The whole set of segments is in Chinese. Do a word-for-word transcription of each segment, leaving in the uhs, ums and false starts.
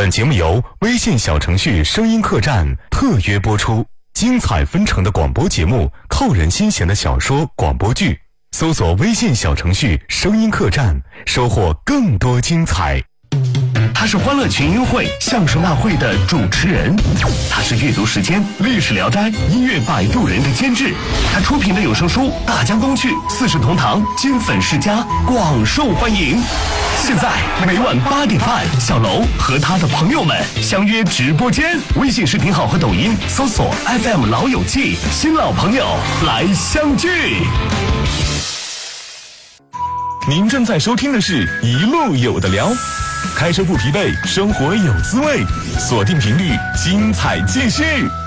本节目由微信小程序声音客栈特约播出，精彩纷呈的广播节目，扣人心弦的小说广播剧，搜索微信小程序声音客栈，收获更多精彩。 他是欢乐群英会相声大会的主持人，他是阅读时间历史聊斋音乐摆渡人的监制，他出品的有声书《大江东去》四世同堂金粉世家广受欢迎。现在每晚八点半，小楼和他的朋友们相约直播间，微信视频号和抖音搜索 F M 老友记，新老朋友来相聚。您正在收听的是一路有的聊，开车不疲惫，生活有滋味，锁定频率，精彩继续。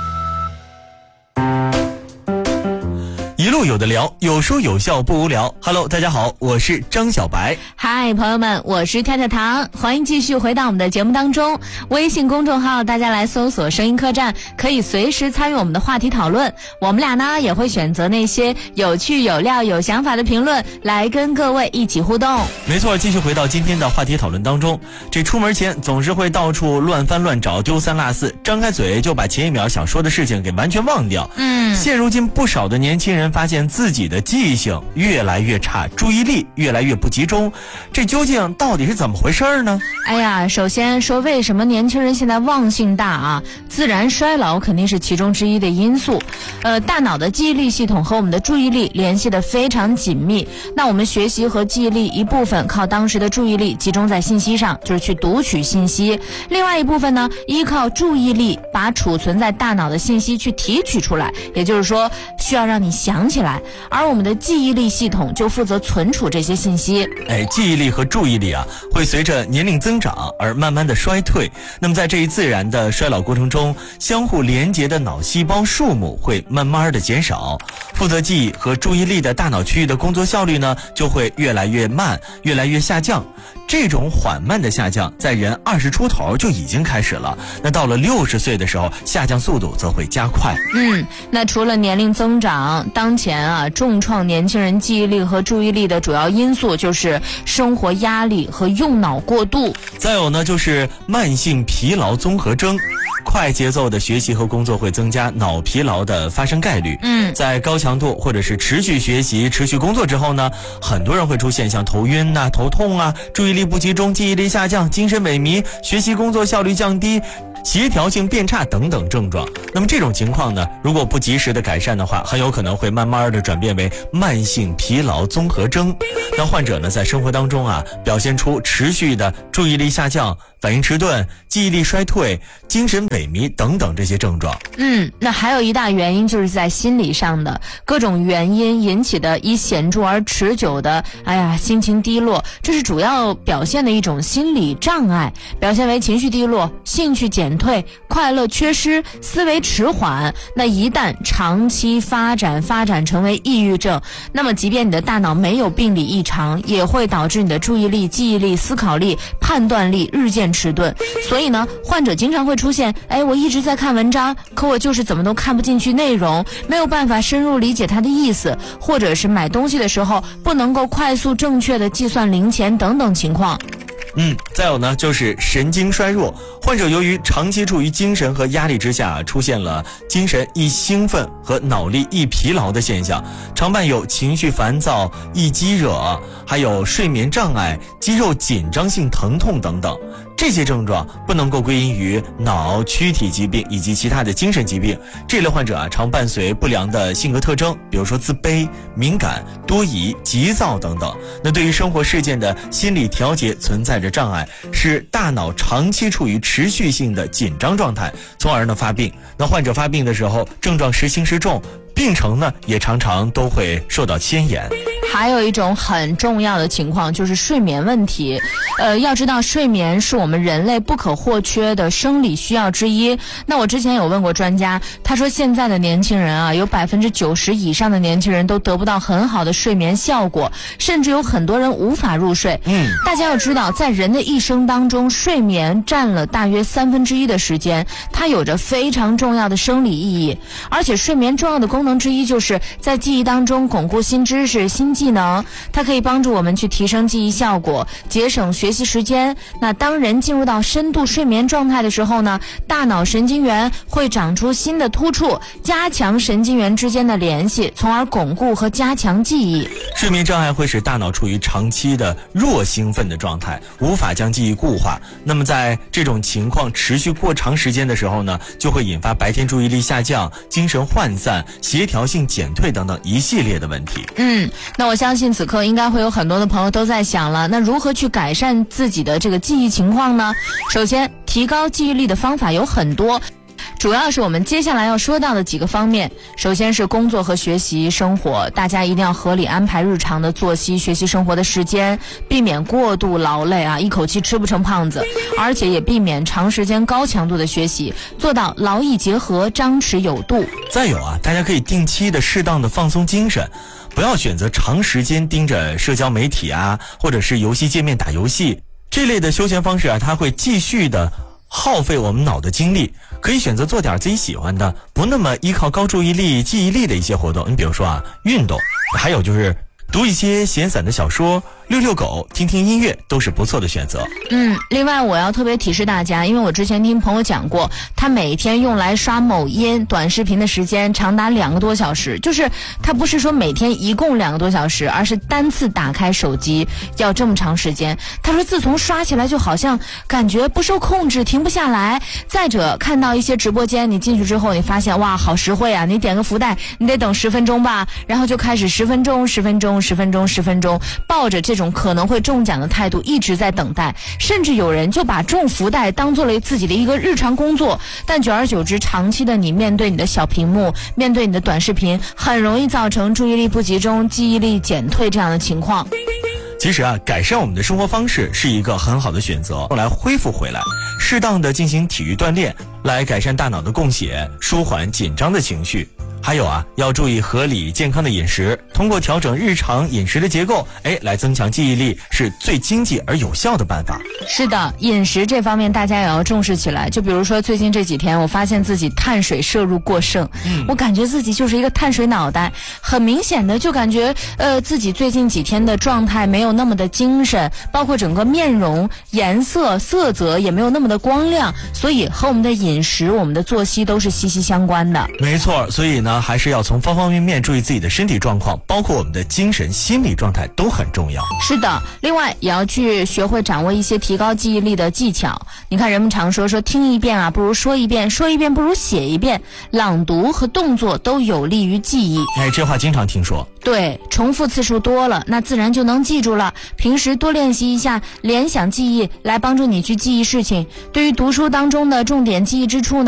一路有的聊，有说有笑不无聊。Hello， 大家好，我是张小白。 嗨，朋友们，我是跳跳糖，欢迎继续回到我们的节目当中。微信公众号大家来搜索声音客栈，可以随时参与我们的话题讨论。我们俩呢也会选择那些有趣有料有想法的评论来跟各位一起互动。 没错，继续回到今天的话题讨论当中。这出门前总是会到处乱翻乱找，丢三落四，张开嘴就把前一秒想说的事情给完全忘掉。 嗯， 现如今不少的年轻人发现自己的记忆性越来越差，注意力越来越不集中，这究竟到底是怎么回事呢？ 哎呀，首先说为什么年轻人现在忘性大啊？自然衰老肯定是其中之一的因素。呃，大脑的记忆力系统和我们的注意力联系得非常紧密。那我们学习和记忆力一部分靠当时的注意力集中在信息上，就是去读取信息；另外一部分呢，依靠注意力把储存在大脑的信息去提取出来，也就是说需要让你想起来。而我们的记忆力系统就负责存储这些信息。 哎，记忆力和注意力啊，会随着年龄增长而慢慢的衰退。那么在这一自然的衰老过程中，相互连接的脑细胞数目会慢慢的减少，负责记忆和注意力的大脑区域的工作效率呢，就会越来越慢，越来越下降。这种缓慢的下降，在人二十出头就已经开始了。那到了六十岁的时候，下降速度则会加快。 嗯，那除了年龄增长，当前啊，重创年轻人记忆力和注意力的主要因素就是生活压力和用脑过度。 再有呢，就是慢性疲劳综合征。快节奏的学习和工作会增加脑疲劳的发生概率。 嗯， 在高强度或者是持续学习、持续工作之后呢，很多人会出现像头晕啊、头痛啊、注意力不集中、记忆力下降、精神萎靡、学习工作效率降低、协调性变差等等症状。那么这种情况呢，如果不及时的改善的话，很有可能会慢慢的转变为慢性疲劳综合征。那患者呢，在生活当中啊，表现出持续的注意力下降、反应迟钝、记忆力衰退、精神萎靡等等这些症状。 嗯，那还有一大原因就是在心理上的各种原因引起的以显著而持久的哎呀心情低落，这是主要表现的一种心理障碍，表现为情绪低落、兴趣减退、快乐缺失、思维迟缓。那一旦长期发展发展成为抑郁症，那么即便你的大脑没有病理异常，也会导致你的注意力、记忆力、思考力、判断力日渐迟钝。所以呢，患者经常会出现，哎，我一直在看文章，可我就是怎么都看不进去内容，没有办法深入理解它的意思，或者是买东西的时候不能够快速正确的计算零钱等等情况。 嗯，再有呢，就是神经衰弱。患者由于长期处于精神和压力之下，出现了精神易兴奋和脑力易疲劳的现象，常伴有情绪烦躁、易激惹，还有睡眠障碍、肌肉紧张性疼痛等等。这些症状不能够归因于脑躯体疾病以及其他的精神疾病。这类患者啊，常伴随不良的性格特征，比如说自卑、敏感、多疑、急躁等等。那对于生活事件的心理调节存在着障碍，使大脑长期处于持续性的紧张状态，从而呢发病。那患者发病的时候，症状时轻时重，病程呢也常常都会受到牵延。 还有一种很重要的情况就是睡眠问题。呃，要知道睡眠是我们人类不可或缺的生理需要之一。那我之前有问过专家，他说现在的年轻人啊，有百分之九十以上的年轻人都得不到很好的睡眠效果，甚至有很多人无法入睡。 嗯， 大家要知道，在人的一生当中，睡眠占了大约三分之一的时间，它有着非常重要的生理意义。而且睡眠重要的功能之一就是在记忆当中巩固新知识、新技技能，它可以帮助我们去提升记忆效果，节省学习时间。那当人进入到深度睡眠状态的时候呢，大脑神经元会长出新的突触，加强神经元之间的联系，从而巩固和加强记忆。 睡眠障碍会使大脑处于长期的弱兴奋的状态，无法将记忆固化。那么在这种情况持续过长时间的时候呢，就会引发白天注意力下降、精神涣散、协调性减退等等一系列的问题。 嗯，那我相信此刻应该会有很多的朋友都在想了，那如何去改善自己的这个记忆情况呢？首先，提高记忆力的方法有很多，主要是我们接下来要说到的几个方面。首先是工作和学习生活，大家一定要合理安排日常的作息、学习生活的时间，避免过度劳累啊，一口气吃不成胖子，而且也避免长时间高强度的学习，做到劳逸结合、张弛有度。 再有啊，大家可以定期的适当的放松精神，不要选择长时间盯着社交媒体啊，或者是游戏界面打游戏这类的休闲方式啊，它会继续的耗费我们脑的精力。可以选择做点自己喜欢的，不那么依靠高注意力、记忆力的一些活动。你比如说啊，运动，还有就是读一些闲散的小说，遛遛狗，听听音乐，都是不错的选择。 嗯，另外我要特别提示大家，因为我之前听朋友讲过，他每天用来刷某音短视频的时间长达两个多小时，就是他不是说每天一共两个多小时，而是单次打开手机要这么长时间。他说自从刷起来就好像感觉不受控制，停不下来。再者，看到一些直播间，你进去之后你发现哇好实惠啊，你点个福袋你得等十分钟吧，然后就开始十分钟十分钟十分钟十分钟，抱着这种可能会中奖的态度一直在等待，甚至有人就把中福袋当做了自己的一个日常工作。但久而久之，长期的你面对你的小屏幕，面对你的短视频，很容易造成注意力不集中、记忆力减退这样的情况。 其实啊，改善我们的生活方式是一个很好的选择，来恢复回来，适当的进行体育锻炼，来改善大脑的供血，舒缓紧张的情绪。还有啊，要注意合理健康的饮食，通过调整日常饮食的结构，哎，来增强记忆力，是最经济而有效的办法。 是的，饮食这方面大家也要重视起来。就比如说最近这几天，我发现自己碳水摄入过剩，嗯、我感觉自己就是一个碳水脑袋，很明显的就感觉呃自己最近几天的状态没有那么的精神，包括整个面容颜色色泽也没有那么的光亮，所以和我们的饮食、我们的作息都是息息相关的。 没错，所以呢，还是要从方方面面注意自己的身体状况，包括我们的精神心理状态都很重要。 是的，另外也要去学会掌握一些提高记忆力的技巧。你看人们常说说听一遍啊不如说一遍，说一遍不如写一遍，朗读和动作都有利于记忆。 哎，这话经常听说。 对，重复次数多了，那自然就能记住了。平时多练习一下联想记忆，来帮助你去记忆事情。对于读书当中的重点记忆之处呢，